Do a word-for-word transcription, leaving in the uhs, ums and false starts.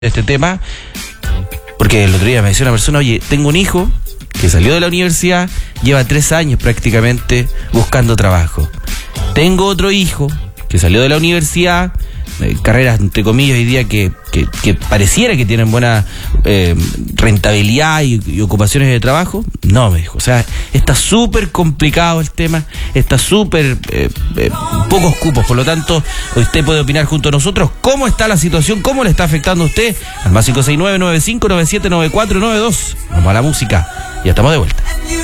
este tema, porque el otro día me decía una persona, oye, tengo un hijo que salió de la universidad, lleva tres años prácticamente buscando trabajo. Tengo otro hijo que salió de la universidad, eh, carreras entre comillas hoy día que, que, que pareciera que tienen buena eh, rentabilidad y, y ocupaciones de trabajo. No, me dijo, o sea, está súper complicado el tema, está súper eh, eh, pocos cupos, por lo tanto usted puede opinar junto a nosotros cómo está la situación, cómo le está afectando a usted al más cinco seis nueve, nueve cinco nueve siete nueve cuatro nueve dos. Vamos a la música, ya estamos de vuelta.